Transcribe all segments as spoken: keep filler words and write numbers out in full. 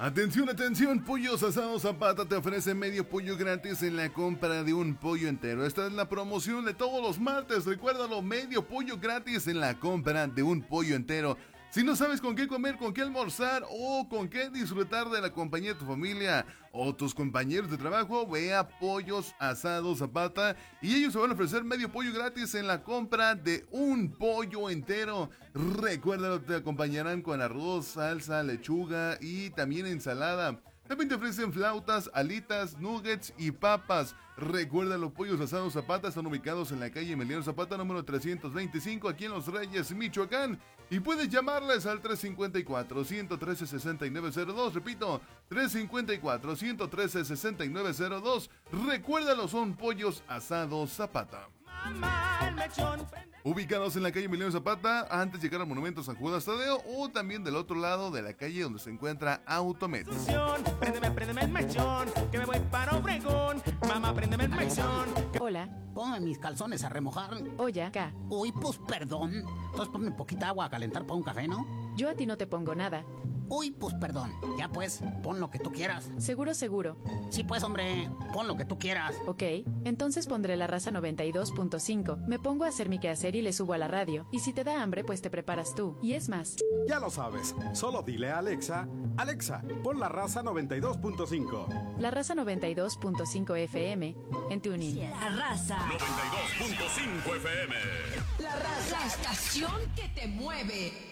Atención, atención, Pollos Asados Zapata te ofrece medio pollo gratis en la compra de un pollo entero. Esta es la promoción de todos los martes, recuérdalo, medio pollo gratis en la compra de un pollo entero. Si no sabes con qué comer, con qué almorzar o con qué disfrutar de la compañía de tu familia o tus compañeros de trabajo, ve a Pollos Asados Zapata y ellos se van a ofrecer medio pollo gratis en la compra de un pollo entero. Recuérdalo, te acompañarán con arroz, salsa, lechuga y también ensalada. También te ofrecen flautas, alitas, nuggets y papas. Recuerda, los Pollos Asados Zapata están ubicados en la calle Emiliano Zapata, número trescientos veinticinco, aquí en Los Reyes, Michoacán. Y puedes llamarles al tres cinco cuatro, uno uno tres, seis nueve cero dos. Repito, tres cinco cuatro, uno uno tres, seis nueve cero dos. Recuérdalo, son Pollos Asados Zapata. Ubicados en la calle Emiliano Zapata, antes de llegar al Monumento San Judas Tadeo, o también del otro lado de la calle donde se encuentra Automet. Préndeme, préndeme el mechón, que me voy para Obregón. Mamá, préndeme el mechón. Hola. Ponme mis calzones a remojar. Oye, acá. Uy, pues perdón. Entonces ponme poquita agua a calentar para un café, ¿no? Yo a ti no te pongo nada. Uy, pues perdón. Ya pues, pon lo que tú quieras. Seguro, seguro. Sí, pues, hombre, pon lo que tú quieras. Ok, entonces pondré la raza noventa y dos punto cinco. Me pongo a hacer mi quehacer y le subo a la radio. Y si te da hambre, pues te preparas tú. Y es más. Ya lo sabes. Solo dile a Alexa, Alexa, pon la raza noventa y dos punto cinco. La raza noventa y dos punto cinco F M en TuneIn. La raza noventa y dos punto cinco F M. La raza, la estación que te mueve.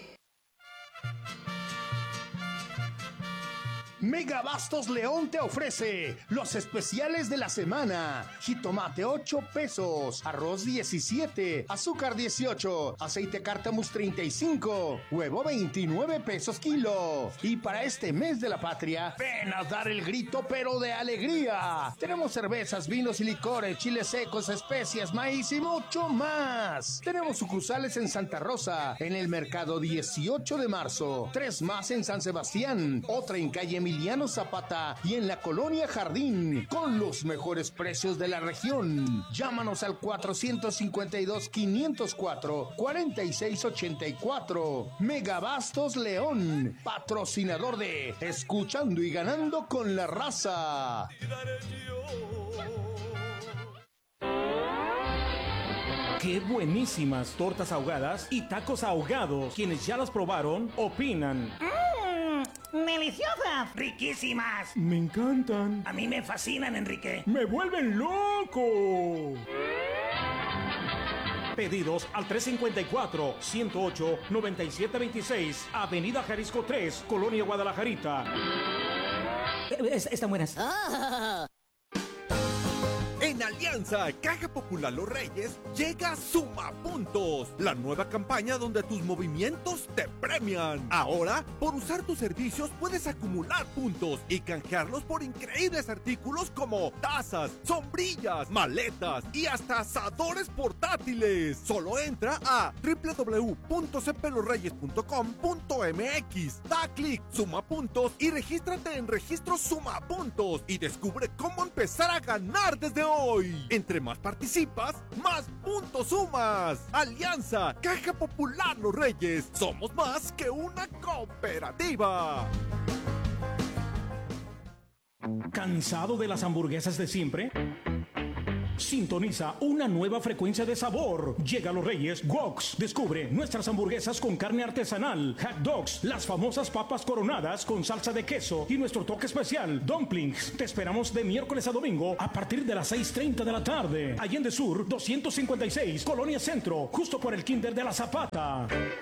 Megabastos León te ofrece los especiales de la semana. Jitomate ocho pesos, arroz diecisiete, azúcar dieciocho, aceite cártamus treinta y cinco, huevo veintinueve pesos kilo. Y para este mes de la patria, ven a dar el grito pero de alegría. Tenemos cervezas, vinos y licores, chiles secos, especias, maíz y mucho más. Tenemos sucursales en Santa Rosa, en el mercado dieciocho de marzo, tres más en San Sebastián, otra en calle Emiliano Zapata y en la colonia Jardín, con los mejores precios de la región. Llámanos al cuatro cinco dos, quinientos cuatro, cuarenta y seis ochenta y cuatro. Megabastos León, patrocinador de Escuchando y Ganando con la Raza. ¡Qué buenísimas tortas ahogadas y tacos ahogados! Quienes ya las probaron, opinan. ¡Deliciosas! ¡Riquísimas! Me encantan. A mí me fascinan, Enrique. ¡Me vuelven loco! Pedidos al tres cinco cuatro, ciento ocho, noventa y siete veintiséis, Avenida Jalisco tres, Colonia Guadalajarita. Están buenas. Ah. En Alianza Caja Popular Los Reyes llega Suma Puntos, la nueva campaña donde tus movimientos te premian. Ahora, por usar tus servicios puedes acumular puntos y canjearlos por increíbles artículos como tazas, sombrillas, maletas y hasta asadores portátiles. Solo entra a doble u doble u doble u punto c p los reyes punto com punto m x, da clic Suma Puntos y regístrate en Registro Suma Puntos y descubre cómo empezar a ganar desde hoy. Hoy, entre más participas, más puntos sumas. Alianza Caja Popular Los Reyes. Somos más que una cooperativa. ¿Cansado de las hamburguesas de siempre? Sintoniza una nueva frecuencia de sabor. Llega a Los Reyes Woks. Descubre nuestras hamburguesas con carne artesanal, hot dogs, las famosas papas coronadas con salsa de queso y nuestro toque especial, dumplings. Te esperamos de miércoles a domingo a partir de las seis treinta de la tarde. Allende Sur, doscientos cincuenta y seis, Colonia Centro, justo por el Kinder de la Zapata.